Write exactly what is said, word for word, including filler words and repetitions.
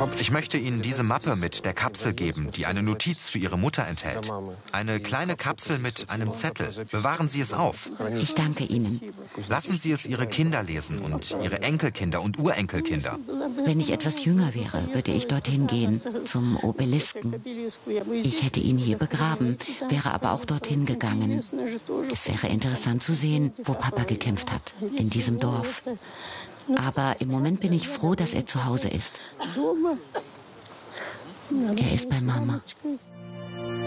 Ich möchte Ihnen diese Mappe mit der Kapsel geben, die eine Notiz für Ihre Mutter enthält. Eine kleine Kapsel mit einem Zettel. Bewahren Sie es auf. Ich danke Ihnen. Lassen Sie es Ihre Kinder lesen und Ihre Enkelkinder und Urenkelkinder. Wenn ich etwas jünger wäre, würde ich dorthin gehen, zum Obelisken. Ich hätte ihn hier begraben, wäre aber auch dorthin gegangen. Es wäre interessant zu sehen, wo Papa gekämpft hat, in diesem Dorf. Aber im Moment bin ich froh, dass er zu Hause ist. Er ist bei Mama.